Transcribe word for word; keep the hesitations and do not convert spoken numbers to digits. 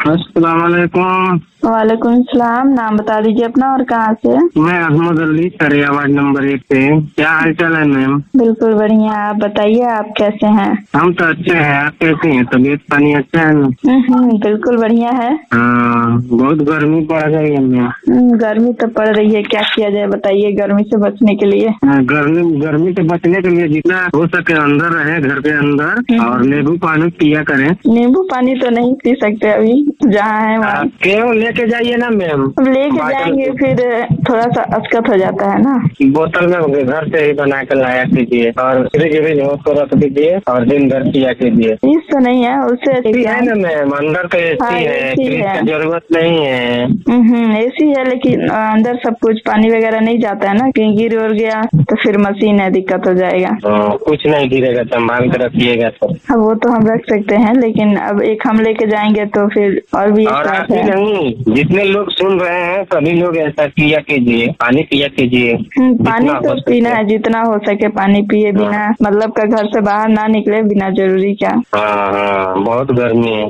अस्सलाम वालेकुम। वालेकुम सलाम। नाम बता दीजिए अपना और कहाँ से? मैं अहमद अली, सरिया वार्ड नंबर एक से। क्या हाल चाल है मैम? बिल्कुल बढ़िया। आप बताइए, आप कैसे हैं? हम तो अच्छे हैं। आप कैसे हैं? तबीयत पानी अच्छा है ना? हम्म, बिल्कुल बढ़िया है। हाँ, बहुत गर्मी पड़ गई है मैम। हम्म, गर्मी तो पड़ रही है, क्या किया जाए बताइए गर्मी से बचने के लिए? हाँ, गर्मी गर्मी से बचने के लिए जितना हो सके अंदर रहे, घर के अंदर, और नींबू पानी पिया करें। नींबू पानी तो नहीं पी सकते अभी, जहाँ है वहाँ। क्यों? लेके जाइए ना मैम। अब लेके जाएंगे फिर थोड़ा सा अचकत हो जाता है ना। बोतल में घर से ही बना कर लाया कीजिए और फ्रिज व्रिज हो तो रख दीजिए और दिन भर पिया कीजिए। फ्रीज तो नहीं है, उससे एसी है ना मैम, अंदर तो एसी हाँ, है, एसी फ्रिज है। की जरूरत नहीं है। हम्म, एसी है लेकिन अंदर सब कुछ पानी वगैरह नहीं जाता है ना, कहीं गिर उड़ गया तो फिर मशीन है, दिक्कत हो जाएगा। तो कुछ नहीं गिरेगा, संभाल कर रखिएगा तो। हाँ, वो तो हम रख सकते हैं, लेकिन अब एक हम लेके जाएंगे तो फिर और भी एक और बात आप ही है। नहीं, जितने लोग सुन रहे हैं सभी लोग ऐसा पिया कीजिए, पानी पिया कीजिए। हम्म, पानी जितना तो हो पीना सके। है, जितना हो सके पानी पिए, बिना मतलब का घर से बाहर ना निकले, बिना जरूरी क्या। हाँ हाँ, बहुत गर्मी है।